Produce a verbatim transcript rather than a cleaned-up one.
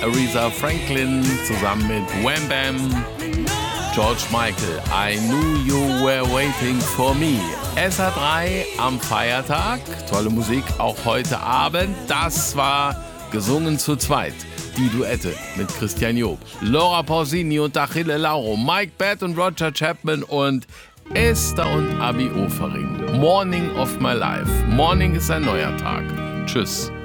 Aretha Franklin zusammen mit Wham Bam. George Michael, I Knew You Were Waiting For Me. S H drei am Feiertag, tolle Musik auch heute Abend. Das war gesungen zu zweit. Die Duette mit Christian Job, Laura Pausini und Achille Lauro, Mike Batt und Roger Chapman und Esther und Abi Overing. Morning of My Life. Morning ist ein neuer Tag. Tschüss.